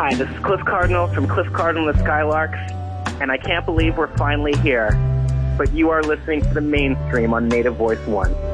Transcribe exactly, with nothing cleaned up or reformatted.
Hi, this is Cliff Cardinal from Cliff Cardinal and the Skylarks, and I can't believe we're finally here. But you are listening to the mainstream on Native Voice One.